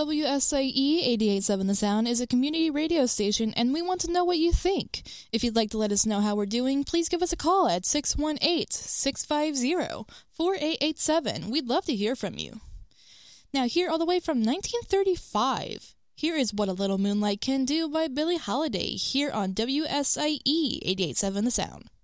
WSIE 88.7 The Sound is a community radio station, and we want to know what you think. If you'd like to let us know how we're doing, please give us a call at 618-650-4887. We'd love to hear from you. Now, here all the way from 1935, here is What a Little Moonlight Can Do by Billie Holiday, here on WSIE 88.7 The Sound.